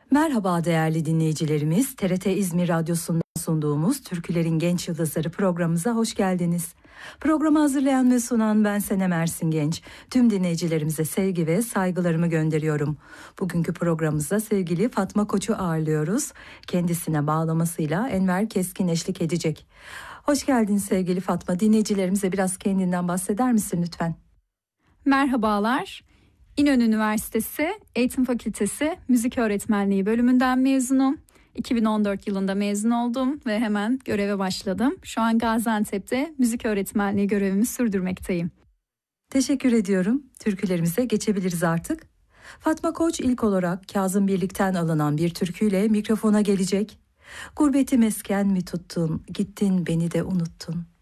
Merhaba değerli dinleyicilerimiz, TRT İzmir Radyosu'ndan sunduğumuz Türkülerin Genç Yıldızları programımıza hoş geldiniz. Programı hazırlayan ve sunan ben Senem Ersin Genç. Tüm dinleyicilerimize sevgi ve saygılarımı gönderiyorum. Bugünkü programımızda sevgili Fatma Koç'u ağırlıyoruz. Kendisine bağlamasıyla Enver Keskin eşlik edecek. Hoş geldin sevgili Fatma. Dinleyicilerimize biraz kendinden bahseder misin lütfen? Merhabalar. İnönü Üniversitesi Eğitim Fakültesi Müzik Öğretmenliği bölümünden mezunum. 2014 yılında mezun oldum ve hemen göreve başladım. Şu an Gaziantep'te müzik öğretmenliği görevimi sürdürmekteyim. Teşekkür ediyorum. Türkülerimize geçebiliriz artık. Fatma Koç ilk olarak Kazım Birlik'ten alınan bir türküyle mikrofona gelecek. Gurbeti mesken mi tuttun, gittin beni de unuttun.